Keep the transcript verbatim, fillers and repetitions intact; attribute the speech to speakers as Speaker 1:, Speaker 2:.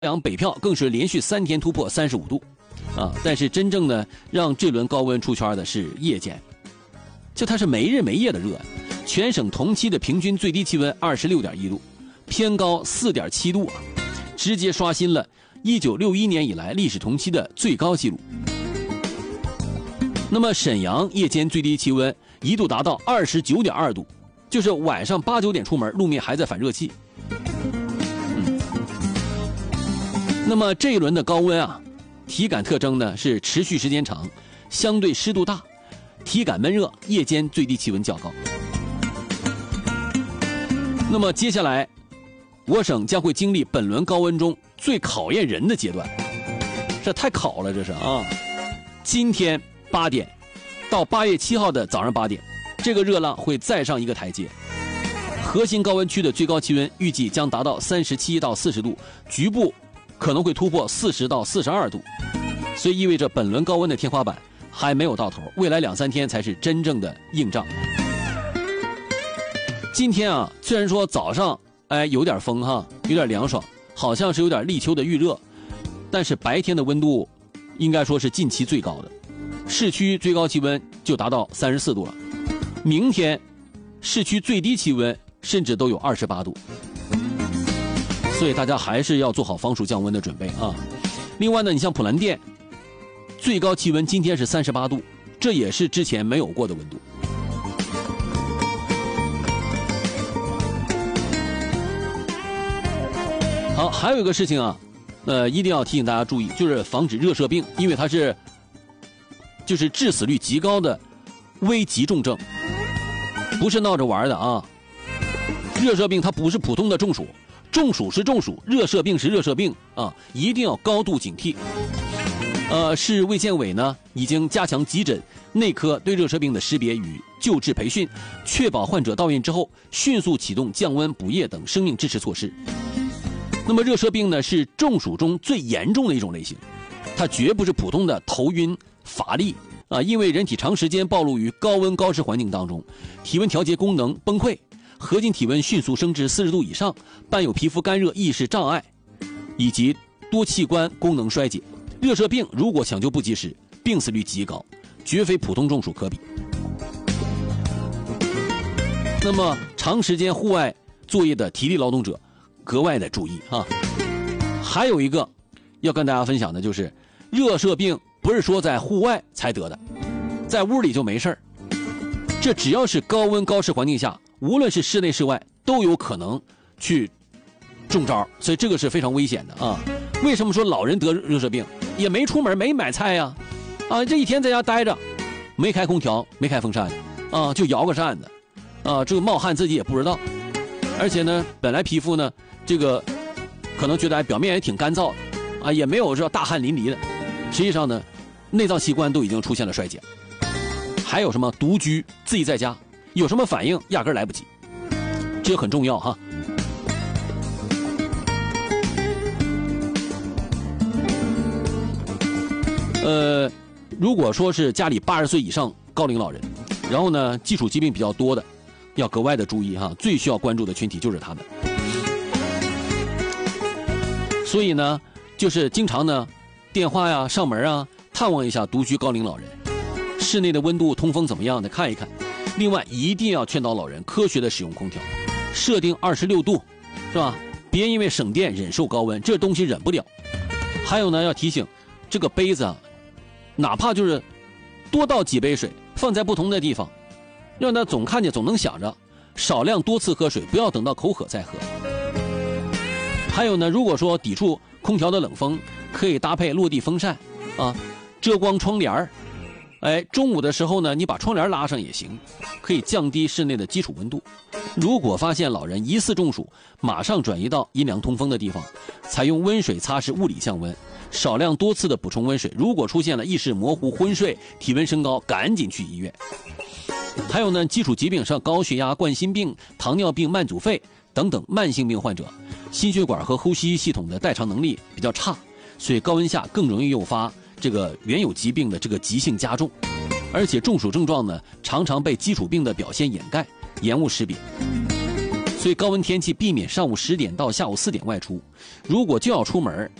Speaker 1: 阳北漂更是连续三天突破三十五度，啊！但是真正的让这轮高温出圈的是夜间，就它是没日没夜的热，全省同期的平均最低气温二十六点一度，偏高四点七度啊，直接刷新了一九六一年以来历史同期的最高纪录。那么沈阳夜间最低气温一度达到二十九点二度，就是晚上八九点出门，路面还在反热气。那么这一轮的高温啊，体感特征呢是持续时间长，相对湿度大，体感闷热，夜间最低气温较高。那么接下来，我省将会经历本轮高温中最考验人的阶段，这太考了，这是啊！今天八点到八月七号的早上八点，这个热浪会再上一个台阶。核心高温区的最高气温预计将达到三十七到四十度，局部可能会突破四十到四十二度，所以意味着本轮高温的天花板还没有到头，未来两三天才是真正的硬仗。今天啊，虽然说早上哎有点风哈，有点凉爽，好像是有点立秋的预热，但是白天的温度应该说是近期最高的，市区最高气温就达到三十四度了，明天市区最低气温甚至都有二十八度。所以大家还是要做好防暑降温的准备啊。另外呢，你像普兰店，最高气温今天是三十八度，这也是之前没有过的温度。好，还有一个事情啊，呃，一定要提醒大家注意，就是防止热射病，因为它是就是致死率极高的危急重症，不是闹着玩的啊。热射病它不是普通的中暑。中暑是中暑，热射病是热射病啊，一定要高度警惕。呃，市卫健委呢已经加强急诊、内科对热射病的识别与救治培训，确保患者到院之后迅速启动降温、补液等生命支持措施。那么热射病呢是中暑中最严重的一种类型，它绝不是普通的头晕、乏力啊，因为人体长时间暴露于高温高湿环境当中，体温调节功能崩溃。核心体温迅速升至四十度以上，伴有皮肤干热、意识障碍，以及多器官功能衰竭。热射病如果抢救不及时，病死率极高，绝非普通中暑可比。那么长时间户外作业的体力劳动者格外的注意啊！还有一个要跟大家分享的就是，热射病不是说在户外才得的，在屋里就没事儿。这只要是高温高湿环境下，无论是室内室外都有可能去中招，所以这个是非常危险的啊！为什么说老人得热射病也没出门没买菜呀？啊，这一天在家待着，没开空调没开风扇啊，就摇个扇子啊，这个冒汗自己也不知道，而且呢，本来皮肤呢这个可能觉得表面也挺干燥的啊，也没有说大汗淋漓的，实际上呢，内脏器官都已经出现了衰竭。还有什么独居自己在家？有什么反应压根儿来不及，这很重要哈。呃，如果说是家里八十岁以上高龄老人，然后呢基础疾病比较多的，要格外的注意哈，最需要关注的群体就是他们。所以呢，就是经常呢电话呀、上门啊探望一下独居高龄老人，室内的温度、通风怎么样的看一看。另外一定要劝导老人科学的使用空调，设定二十六度，是吧？别因为省电忍受高温，这东西忍不了。还有呢，要提醒这个杯子啊，哪怕就是多倒几杯水，放在不同的地方，让他总看见总能想着，少量多次喝水，不要等到口渴再喝。还有呢，如果说抵触空调的冷风，可以搭配落地风扇啊，遮光窗帘儿。哎，中午的时候呢，你把窗帘拉上也行，可以降低室内的基础温度。如果发现老人疑似中暑，马上转移到阴凉通风的地方，采用温水擦拭，物理降温，少量多次的补充温水。如果出现了意识模糊、昏睡、体温升高，赶紧去医院。还有呢，基础疾病像高血压、冠心病、糖尿病、慢阻肺等等慢性病患者，心血管和呼吸系统的代偿能力比较差，所以高温下更容易诱发这个原有疾病的这个急性加重，而且中暑症状呢常常被基础病的表现掩盖，延误识别。 所以高温天气避免上午十点到下午四点外出。如果就要出门，